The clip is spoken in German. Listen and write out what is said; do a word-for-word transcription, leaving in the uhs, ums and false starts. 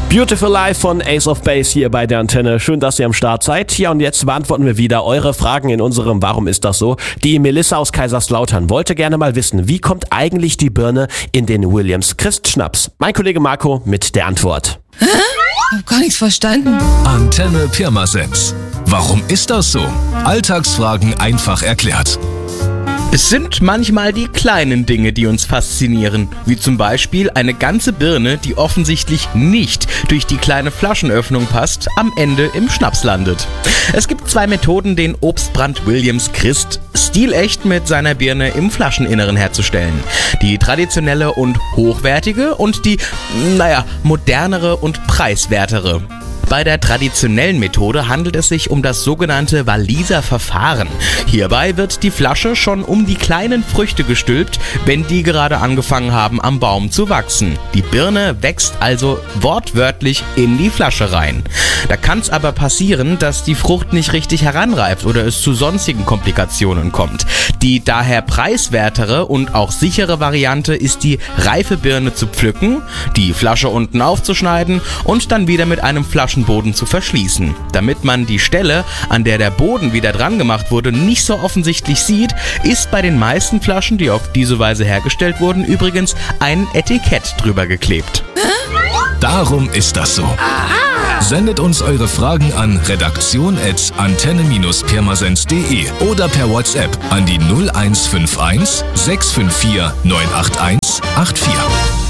Beautiful Life von Ace of Base hier bei der Antenne. Schön, dass ihr am Start seid. Ja, und jetzt beantworten wir wieder eure Fragen in unserem Warum ist das so? Die Melissa aus Kaiserslautern wollte gerne mal wissen, wie kommt eigentlich die Birne in den Williams Christschnaps? Mein Kollege Marco mit der Antwort. Hä? Ich hab gar nichts verstanden. Antenne Pirmasens. Warum ist das so? Alltagsfragen einfach erklärt. Es sind manchmal die kleinen Dinge, die uns faszinieren, wie zum Beispiel eine ganze Birne, die offensichtlich nicht durch die kleine Flaschenöffnung passt, am Ende im Schnaps landet. Es gibt zwei Methoden, den Obstbrand Williams Christ stilecht mit seiner Birne im Flascheninneren herzustellen. Die traditionelle und hochwertige und die, naja, modernere und preiswertere. Bei der traditionellen Methode handelt es sich um das sogenannte Walliser Verfahren. Hierbei wird die Flasche schon um die kleinen Früchte gestülpt, wenn die gerade angefangen haben, am Baum zu wachsen. Die Birne wächst also wortwörtlich in die Flasche rein. Da kann es aber passieren, dass die Frucht nicht richtig heranreift oder es zu sonstigen Komplikationen kommt. Die daher preiswertere und auch sichere Variante ist die reife Birne zu pflücken, die Flasche unten aufzuschneiden und dann wieder mit einem Flaschen Boden zu verschließen. Damit man die Stelle, an der der Boden wieder dran gemacht wurde, nicht so offensichtlich sieht, ist bei den meisten Flaschen, die auf diese Weise hergestellt wurden, übrigens ein Etikett drüber geklebt. Darum ist das so. Aha. Sendet uns eure Fragen an redaktion at antenne pirmasens punkt de oder per WhatsApp an die null eins fünf eins sechs fünf vier neun acht eins acht vier.